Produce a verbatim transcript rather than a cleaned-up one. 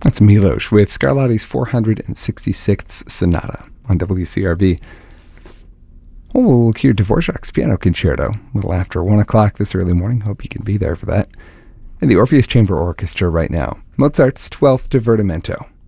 That's Milos with Scarlatti's four hundred sixty-sixth Sonata on W C R V. Oh, we'll hear Dvorak's Piano Concerto a little after one o'clock this early morning. Hope you can be there for that. And the Orpheus Chamber Orchestra right now. Mozart's twelfth Divertimento